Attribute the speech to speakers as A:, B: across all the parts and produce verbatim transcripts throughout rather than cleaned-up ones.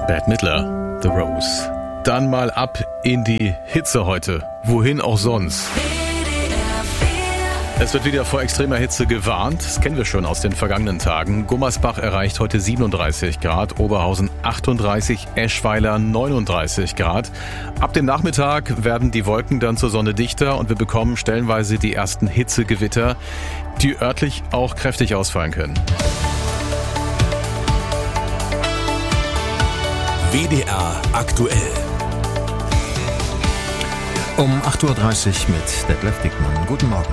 A: Bette Midler, The Rose. Dann mal ab in die Hitze heute. Wohin auch sonst. Es wird wieder vor extremer Hitze gewarnt. Das kennen wir schon aus den vergangenen Tagen. Gummersbach erreicht heute siebenunddreißig Grad, Oberhausen achtunddreißig, Eschweiler neununddreißig Grad. Ab dem Nachmittag werden die Wolken dann zur Sonne dichter und wir bekommen stellenweise die ersten Hitzegewitter, die örtlich auch kräftig ausfallen können.
B: W D R aktuell.
C: Um acht Uhr dreißig mit Detlef Dickmann. Guten Morgen.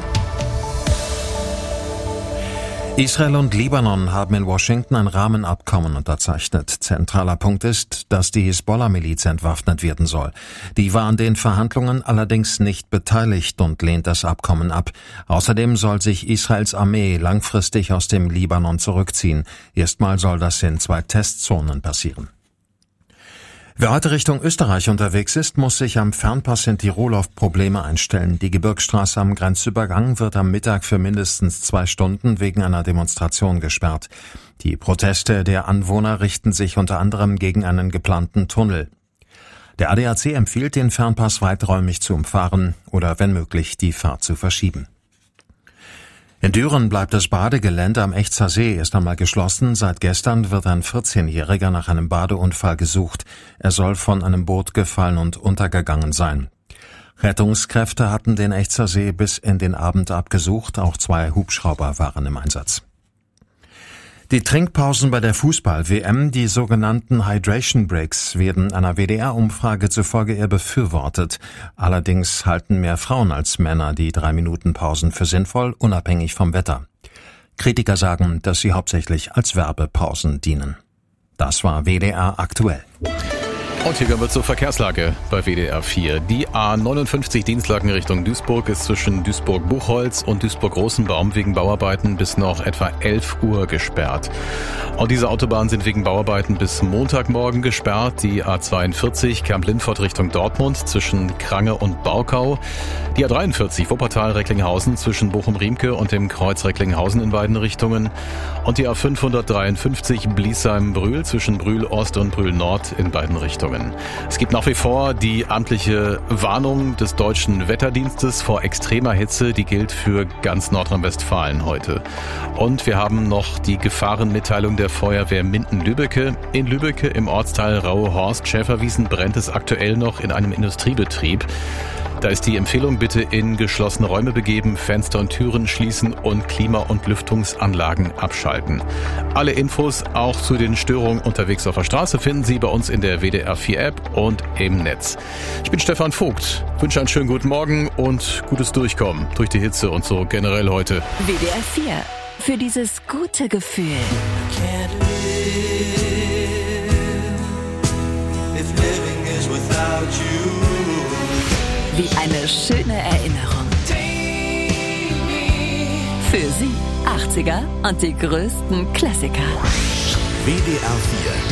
C: Israel und Libanon haben in Washington ein Rahmenabkommen unterzeichnet. Zentraler Punkt ist, dass die Hisbollah-Miliz entwaffnet werden soll. Die war an den Verhandlungen allerdings nicht beteiligt und lehnt das Abkommen ab. Außerdem soll sich Israels Armee langfristig aus dem Libanon zurückziehen. Erstmal soll das in zwei Testzonen passieren. Wer heute Richtung Österreich unterwegs ist, muss sich am Fernpass in Tirol auf Probleme einstellen. Die Gebirgsstraße am Grenzübergang wird am Mittag für mindestens zwei Stunden wegen einer Demonstration gesperrt. Die Proteste der Anwohner richten sich unter anderem gegen einen geplanten Tunnel. Der A D A C empfiehlt, den Fernpass weiträumig zu umfahren oder wenn möglich die Fahrt zu verschieben. In Düren bleibt das Badegelände am Echzer See erst einmal geschlossen. Seit gestern wird ein vierzehnjähriger nach einem Badeunfall gesucht. Er soll von einem Boot gefallen und untergegangen sein. Rettungskräfte hatten den Echzer See bis in den Abend abgesucht. Auch zwei Hubschrauber waren im Einsatz. Die Trinkpausen bei der Fußball-W M, die sogenannten Hydration Breaks, werden einer W D R-Umfrage zufolge eher befürwortet. Allerdings halten mehr Frauen als Männer die Drei-Minuten-Pausen für sinnvoll, unabhängig vom Wetter. Kritiker sagen, dass sie hauptsächlich als Werbepausen dienen. Das war W D R aktuell.
A: Und hier kommen wir zur Verkehrslage bei W D R vier. Die A neunundfünfzig Dienstlaken Richtung Duisburg ist zwischen Duisburg-Buchholz und Duisburg-Rosenbaum wegen Bauarbeiten bis noch etwa elf Uhr gesperrt. Und diese Autobahnen sind wegen Bauarbeiten bis Montagmorgen gesperrt. Die A zweiundvierzig Kemp-Lindfort Richtung Dortmund zwischen Krange und Baukau. Die A dreiundvierzig Wuppertal-Recklinghausen zwischen Bochum-Riemke und dem Kreuz Recklinghausen in beiden Richtungen. Und die A fünfhundertdreiundfünfzig Bliesheim-Brühl zwischen Brühl-Ost und Brühl-Nord in beiden Richtungen. Es gibt nach wie vor die amtliche Warnung des deutschen Wetterdienstes vor extremer Hitze, die gilt für ganz Nordrhein-Westfalen heute. Und wir haben noch die Gefahrenmitteilung der Feuerwehr Minden-Lübbecke. In Lübbecke im Ortsteil Rauhorst-Schäferwiesen brennt es aktuell noch in einem Industriebetrieb. Da ist die Empfehlung, bitte in geschlossene Räume begeben, Fenster und Türen schließen und Klima- und Lüftungsanlagen abschalten. Alle Infos auch zu den Störungen unterwegs auf der Straße finden Sie bei uns in der W D R vier App und im Netz. Ich bin Stefan Vogt, wünsche einen schönen guten Morgen und gutes Durchkommen durch die Hitze und so generell heute.
D: W D R vier, für dieses gute Gefühl. Wie eine schöne Erinnerung. Für Sie achtziger und die größten Klassiker.
B: W D R vier